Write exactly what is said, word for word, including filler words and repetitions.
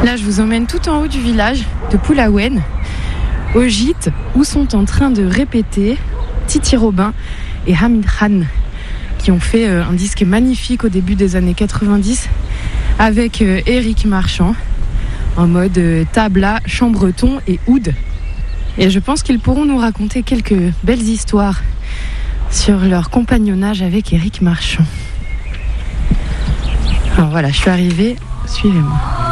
Là, je vous emmène tout en haut du village de Poulaouen, au gîte où sont en train de répéter Titi Robin et Hamid Khan, qui ont fait un disque magnifique au début des années quatre-vingt-dix avec Éric Marchand en mode tabla, chambreton et oud. Et je pense qu'ils pourront nous raconter quelques belles histoires sur leur compagnonnage avec Éric Marchand. Alors voilà, je suis arrivée, suivez-moi.